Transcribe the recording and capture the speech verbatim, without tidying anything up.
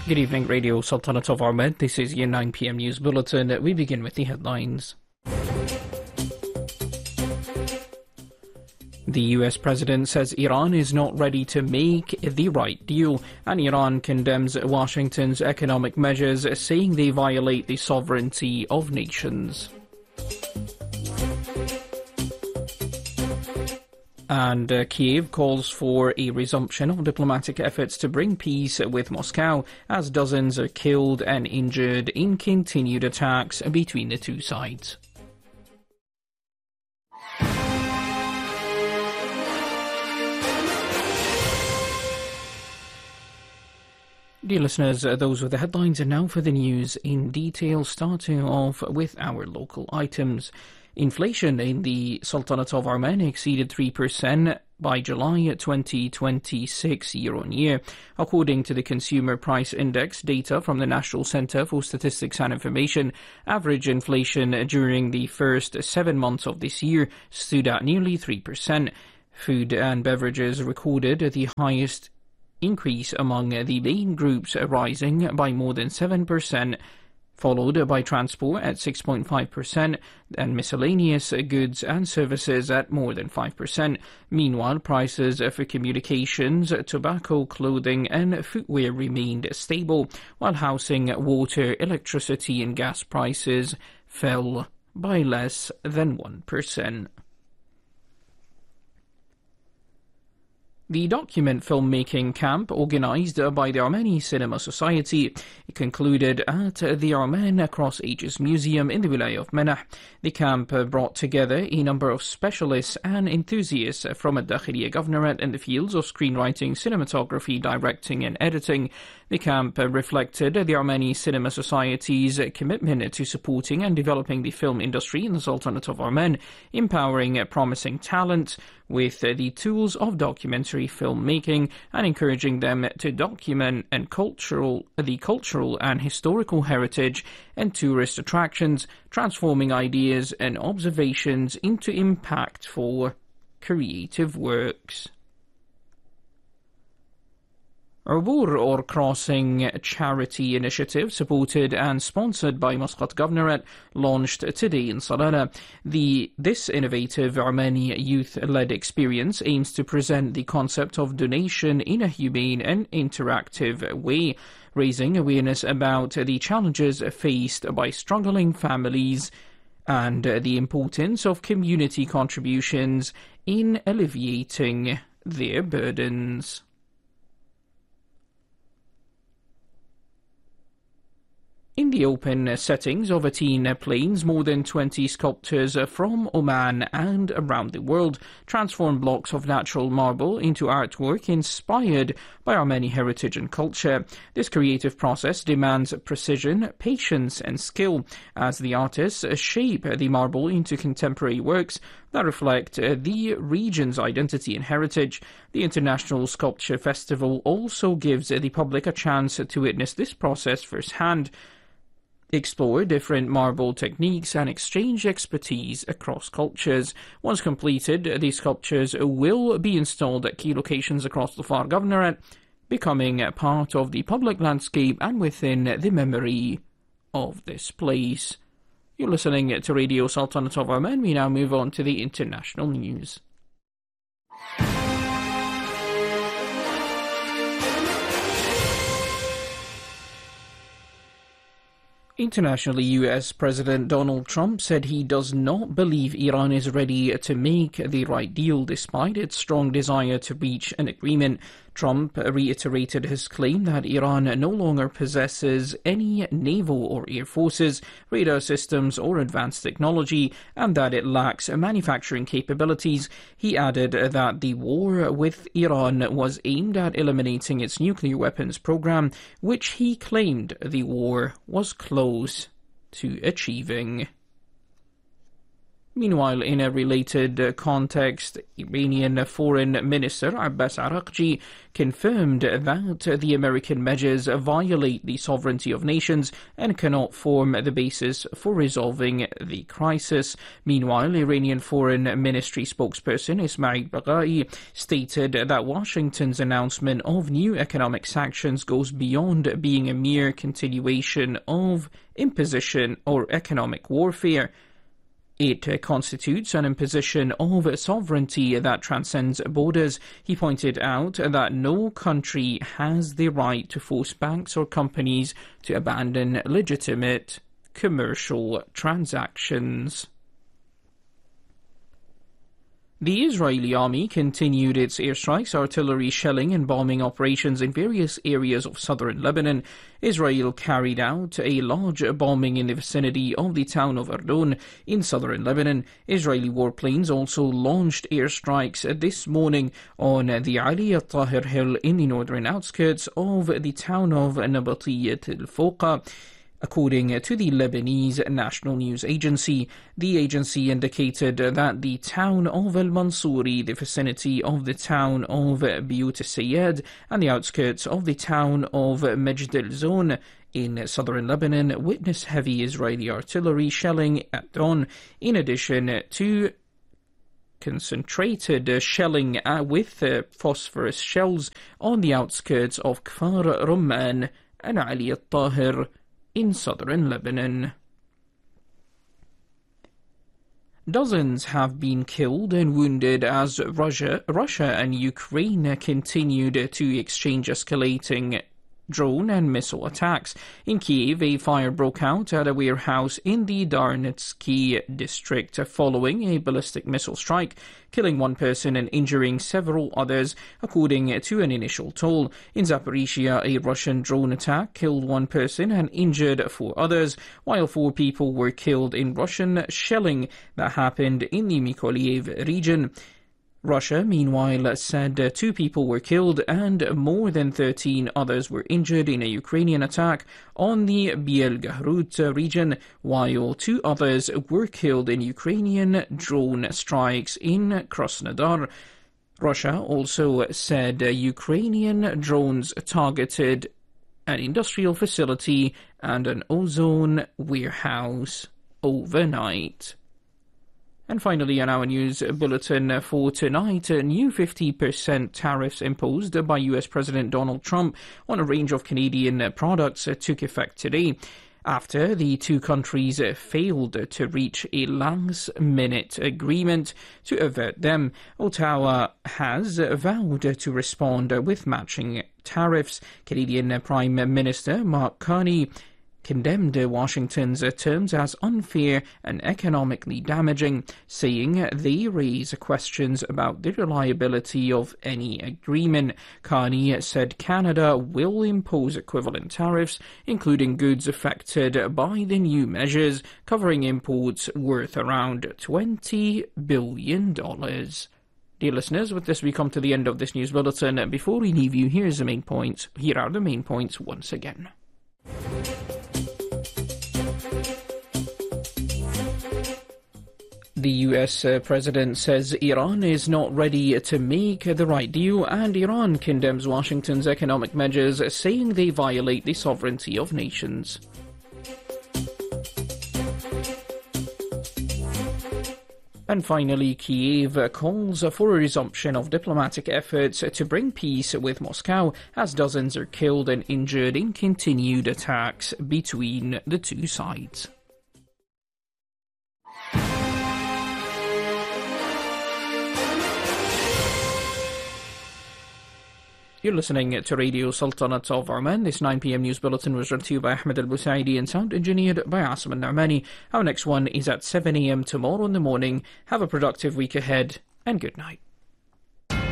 Good evening, Radio Sultanate of Oman. This is your nine p m news bulletin. We begin with the headlines. The U S president says Iran is not ready to make the right deal, and Iran condemns Washington's economic measures, saying they violate the sovereignty of nations. And uh, Kiev calls for a resumption of diplomatic efforts to bring peace with Moscow, as dozens are killed and injured in continued attacks between the two sides. Dear listeners, those were the headlines, and now for the news in detail, starting off with our local items. Inflation in the Sultanate of Oman exceeded three percent by July twenty twenty-six year-on-year, according to the Consumer Price Index data from the National Centre for Statistics and Information. Average inflation during the first seven months of this year stood at nearly three percent. Food and beverages recorded the highest increase among the main groups, rising by more than seven percent, followed by transport at six point five percent and miscellaneous goods and services at more than five percent. Meanwhile, prices for communications, tobacco, clothing and footwear remained stable, while housing, water, electricity and gas prices fell by less than one percent. The document filmmaking camp, organised by the Armani Cinema Society, concluded at the Oman Across Ages Museum in the Wilayah of Manah. The camp brought together a number of specialists and enthusiasts from Al-Dakhiliya Governorate in the fields of screenwriting, cinematography, directing and editing. The camp reflected the Armani Cinema Society's commitment to supporting and developing the film industry in the Sultanate of Oman, empowering promising talent with the tools of documentary filmmaking and encouraging them to document and cultural, the cultural and historical heritage and tourist attractions, transforming ideas and observations into impactful creative works. Ubur or Crossing charity initiative, supported and sponsored by Muscat Governorate, launched today in Salala. The, this innovative Armani youth-led experience aims to present the concept of donation in a humane and interactive way, raising awareness about the challenges faced by struggling families and the importance of community contributions in alleviating their burdens. In the open settings of Ateen Plains, more than twenty sculptors from Oman and around the world transform blocks of natural marble into artwork inspired by Armeni heritage and culture. This creative process demands precision, patience and skill as the artists shape the marble into contemporary works that reflect the region's identity and heritage. The International Sculpture Festival also gives the public a chance to witness this process firsthand, explore different marble techniques and exchange expertise across cultures. Once completed, these sculptures will be installed at key locations across the Far Governorate, becoming part of the public landscape and within the memory of this place. You're listening to Radio Sultanate of Oman. We now move on to the international news. Internationally, U S President Donald Trump said he does not believe Iran is ready to make the right deal despite its strong desire to reach an agreement. Trump reiterated his claim that Iran no longer possesses any naval or air forces, radar systems or advanced technology, and that it lacks manufacturing capabilities. He added that the war with Iran was aimed at eliminating its nuclear weapons program, which he claimed the war was close to achieving. Meanwhile, in a related uh, context, Iranian Foreign Minister Abbas Araghchi confirmed that the American measures violate the sovereignty of nations and cannot form the basis for resolving the crisis. Meanwhile, Iranian Foreign Ministry spokesperson Ismail Baghai stated that Washington's announcement of new economic sanctions goes beyond being a mere continuation of imposition or economic warfare. It constitutes an imposition of sovereignty that transcends borders. He pointed out that no country has the right to force banks or companies to abandon legitimate commercial transactions. The Israeli army continued its airstrikes, artillery shelling and bombing operations in various areas of southern Lebanon. Israel carried out a large bombing in the vicinity of the town of Ardon in southern Lebanon. Israeli warplanes also launched airstrikes this morning on the Ali al-Tahir Hill in the northern outskirts of the town of Nabatiyat al-Foqa. According to the Lebanese National News Agency, the agency indicated that the town of Al-Mansouri, the vicinity of the town of Biyut al-Sayyad, and the outskirts of the town of Majd al-Zon in southern Lebanon witnessed heavy Israeli artillery shelling at dawn, in addition to concentrated shelling with phosphorus shells on the outskirts of Kfar Rumman and Ali al-Tahir in southern Lebanon. Dozens have been killed and wounded as Russia, Russia and Ukraine continued to exchange escalating drone and missile attacks. In Kiev, a fire broke out at a warehouse in the Darnitsky district following a ballistic missile strike, killing one person and injuring several others, according to an initial toll. In Zaporizhia, a Russian drone attack killed one person and injured four others, while four people were killed in Russian shelling that happened in the Mykolaiv region. Russia, meanwhile, said two people were killed and more than thirteen others were injured in a Ukrainian attack on the Bielgorod region, while two others were killed in Ukrainian drone strikes in Krasnodar. Russia also said Ukrainian drones targeted an industrial facility and an ozone warehouse overnight. And finally, on our news bulletin for tonight, new fifty percent tariffs imposed by U S President Donald Trump on a range of Canadian products took effect today, after the two countries failed to reach a last-minute agreement to avert them. Ottawa has vowed to respond with matching tariffs. Canadian Prime Minister Mark Carney condemned Washington's terms as unfair and economically damaging, saying they raise questions about the reliability of any agreement. Carney said Canada will impose equivalent tariffs, including goods affected by the new measures, covering imports worth around twenty billion dollars. Dear listeners, with this we come to the end of this news bulletin. Before we leave you, here's the main points. Here are the main points once again. The U S uh, president says Iran is not ready to make the right deal, and Iran condemns Washington's economic measures, saying they violate the sovereignty of nations. And finally, Kiev calls for a resumption of diplomatic efforts to bring peace with Moscow, as dozens are killed and injured in continued attacks between the two sides. You're listening to Radio Sultanate of Oman. This nine p.m. news bulletin was read to you by Ahmed Al-Busaidi and sound engineered by Asim Al-Narmani. Our next one is at seven a.m. tomorrow in the morning. Have a productive week ahead, and good night.